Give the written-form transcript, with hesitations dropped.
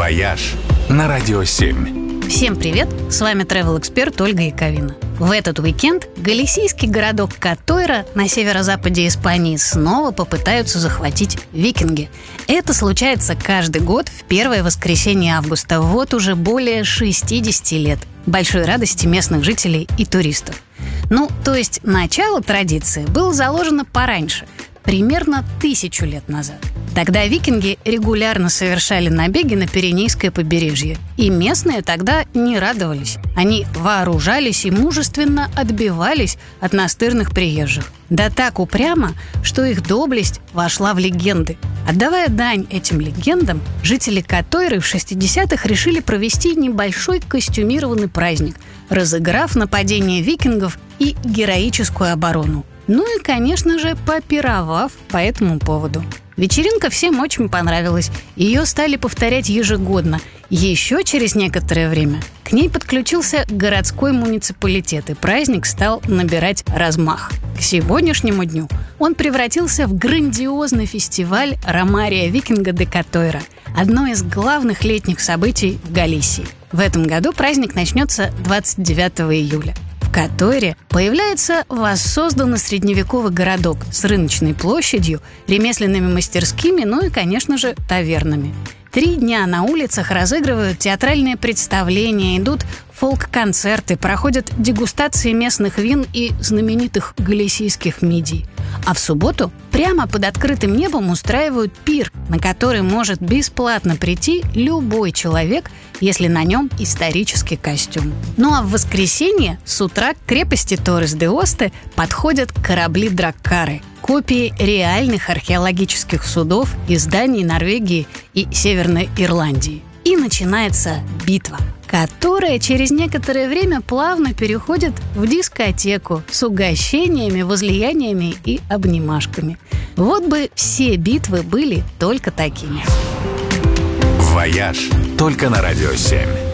«Вояж» на Радио 7. Всем привет! С вами travel-эксперт Ольга Яковина. В этот уикенд галисийский городок Катойра на северо-западе Испании снова попытаются захватить викинги. Это случается каждый год в первое воскресенье августа, вот уже более 60 лет. Большой радости местных жителей и туристов. То есть начало традиции было заложено пораньше, примерно 1000 лет назад. Тогда викинги регулярно совершали набеги на Пиренейское побережье. И местные тогда не радовались. Они вооружались и мужественно отбивались от настырных приезжих. Да так упрямо, что их доблесть вошла в легенды. Отдавая дань этим легендам, жители Катойры в 60-х решили провести небольшой костюмированный праздник, разыграв нападение викингов и героическую оборону. И, конечно же, попировав по этому поводу. Вечеринка всем очень понравилась. Ее стали повторять ежегодно. Еще через некоторое время к ней подключился городской муниципалитет, и праздник стал набирать размах. К сегодняшнему дню он превратился в грандиозный фестиваль «Ромария Викинга де Катойра», одно из главных летних событий в Галисии. В этом году праздник начнется 29 июля. В Катойре появляется воссозданный средневековый городок с рыночной площадью, ремесленными мастерскими, и, конечно же, тавернами. 3 дня на улицах разыгрывают театральные представления, идут фолк-концерты, проходят дегустации местных вин и знаменитых галисийских мидий. А в субботу прямо под открытым небом устраивают пир, на который может бесплатно прийти любой человек, если на нем исторический костюм. А в воскресенье с утра к крепости Торрес-де-Осте подходят корабли-драккары, копии реальных археологических судов из Дании, Норвегии и Северной Ирландии. И начинается битва, которая через некоторое время плавно переходит в дискотеку с угощениями, возлияниями и обнимашками. Вот бы все битвы были только такими. «Вояж» только на Радио 7.